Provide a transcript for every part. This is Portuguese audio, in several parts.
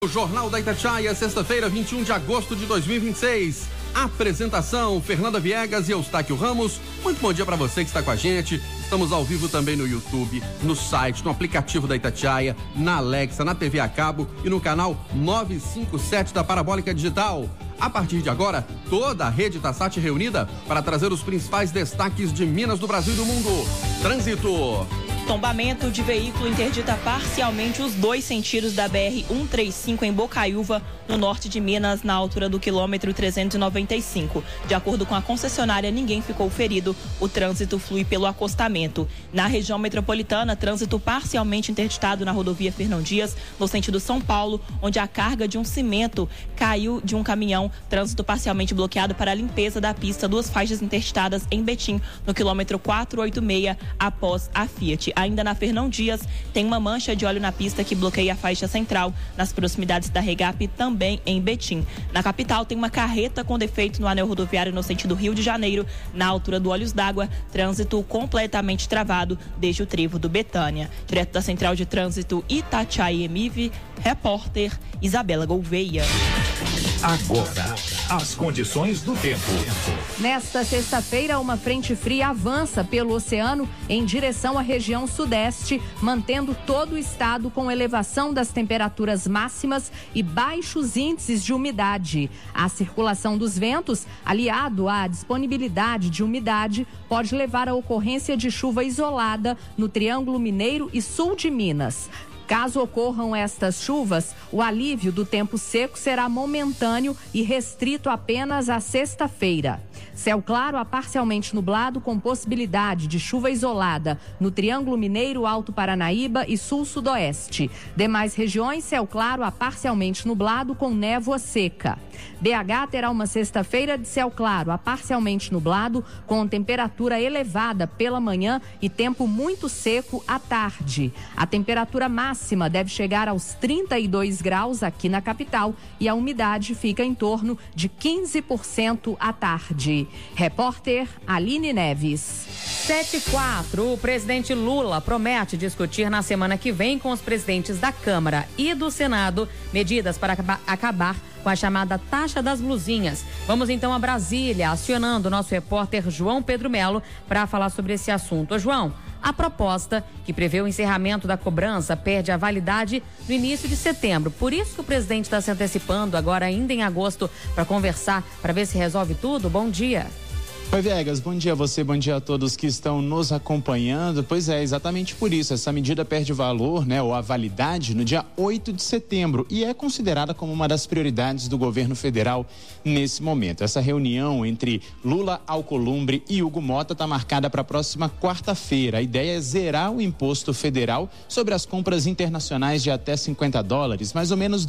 O Jornal da Itatiaia, sexta-feira, 21 de agosto de 2026. Apresentação, Fernanda Viegas e Eustáquio Ramos. Muito bom dia para você que está com a gente. Estamos ao vivo também no YouTube, no site, no aplicativo da Itatiaia, na Alexa, na TV a cabo e no canal 957 da Parabólica Digital. A partir de agora, toda a rede Tassat reunida para trazer os principais destaques de Minas, do Brasil e do mundo. Trânsito. Tombamento de veículo interdita parcialmente os dois sentidos da BR-135 em Bocaiúva, no norte de Minas, na altura do quilômetro 395. De acordo com a concessionária, ninguém ficou ferido. O trânsito flui pelo acostamento. Na região metropolitana, trânsito parcialmente interditado na rodovia Fernão Dias, no sentido São Paulo, onde a carga de um cimento caiu de um caminhão. Trânsito parcialmente bloqueado para a limpeza da pista. Duas faixas interditadas em Betim, no quilômetro 486, após a Fiat. Ainda na Fernão Dias, tem uma mancha de óleo na pista que bloqueia a faixa central, nas proximidades da Regap, também em Betim. Na capital, tem uma carreta com defeito no anel rodoviário no sentido Rio de Janeiro, na altura do Olhos d'Água, trânsito completamente travado desde o trevo do Betânia. Direto da Central de Trânsito Itatiaia Emive, repórter Isabela Gouveia. Agora, as condições do tempo. Nesta sexta-feira, uma frente fria avança pelo oceano em direção à região sudeste, mantendo todo o estado com elevação das temperaturas máximas e baixos índices de umidade. A circulação dos ventos, aliado à disponibilidade de umidade, pode levar à ocorrência de chuva isolada no Triângulo Mineiro e sul de Minas. Caso ocorram estas chuvas, o alívio do tempo seco será momentâneo e restrito apenas à sexta-feira. Céu claro a parcialmente nublado, com possibilidade de chuva isolada no Triângulo Mineiro, Alto Paranaíba e Sul-Sudoeste. Demais regiões, céu claro a parcialmente nublado, com névoa seca. BH terá uma sexta-feira de céu claro a parcialmente nublado, com temperatura elevada pela manhã e tempo muito seco à tarde. A temperatura máxima deve chegar aos 32 graus aqui na capital e a umidade fica em torno de 15% à tarde. Repórter Aline Neves. 7h04, o presidente Lula promete discutir na semana que vem com os presidentes da Câmara e do Senado medidas para acabar com a chamada taxa das blusinhas. Vamos então a Brasília, acionando o nosso repórter João Pedro Melo para falar sobre esse assunto. Ô, João, a proposta que prevê o encerramento da cobrança perde a validade no início de setembro. Por isso que o presidente está se antecipando agora ainda em agosto para conversar, para ver se resolve tudo. Bom dia. Oi, Viegas, bom dia a você, bom dia a todos que estão nos acompanhando. Pois é, exatamente por isso, essa medida perde valor, ou a validade no dia 8 de setembro e é considerada como uma das prioridades do governo federal nesse momento. Essa reunião entre Lula, Alcolumbre e Hugo Mota está marcada para a próxima quarta-feira. A ideia é zerar o imposto federal sobre as compras internacionais de até $50, mais ou menos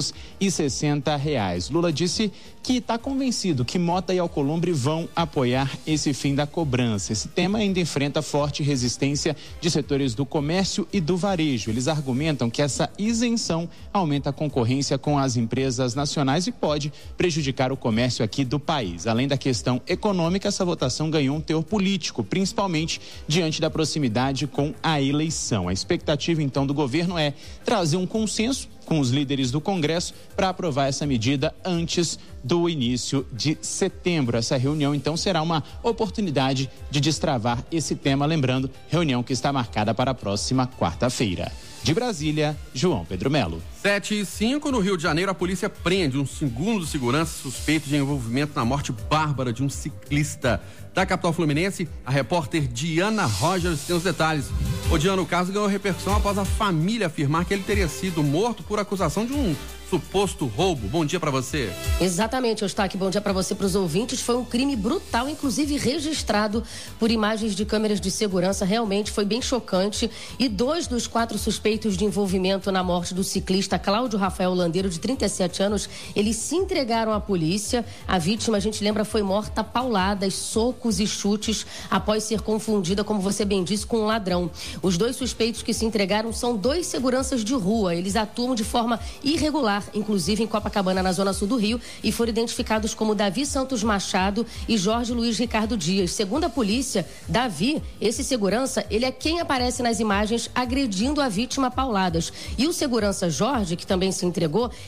R$260. Lula disse que está convencido que Mota e Alcolumbre vão apoiar esse fim da cobrança. Esse tema ainda enfrenta forte resistência de setores do comércio e do varejo. Eles argumentam que essa isenção aumenta a concorrência com as empresas nacionais e pode prejudicar o comércio aqui do país. Além da questão econômica, essa votação ganhou um teor político, principalmente diante da proximidade com a eleição. A expectativa, então, do governo é trazer um consenso com os líderes do Congresso para aprovar essa medida antes do início de setembro. Essa reunião, então, será uma oportunidade de destravar esse tema, lembrando, reunião que está marcada para a próxima quarta-feira. De Brasília, João Pedro Melo. 7h05, no Rio de Janeiro, a polícia prende um segundo segurança suspeito de envolvimento na morte bárbara de um ciclista. Da capital fluminense, a repórter Diana Rogers tem os detalhes. Ô Diana, o caso ganhou repercussão após a família afirmar que ele teria sido morto por acusação de um suposto roubo. Bom dia pra você. Exatamente, Eustáquio, bom dia pra você, pros ouvintes. Foi um crime brutal, inclusive registrado por imagens de câmeras de segurança. Realmente foi bem chocante. E 2 dos 4 suspeitos de envolvimento na morte do ciclista Cláudio Rafael Landeiro, de 37 anos, eles se entregaram à polícia. A vítima, a gente lembra, foi morta a pauladas, socos e chutes após ser confundida, como você bem disse, com um ladrão. Os 2 suspeitos que se entregaram são 2 seguranças de rua. Eles atuam de forma irregular bar, inclusive em Copacabana, na zona sul do Rio, e foram identificados como Davi Santos Machado e Jorge Luiz Ricardo Dias. Segundo a polícia, Davi, esse segurança, ele é quem aparece nas imagens agredindo a vítima a pauladas. E o segurança Jorge, que também se entregou,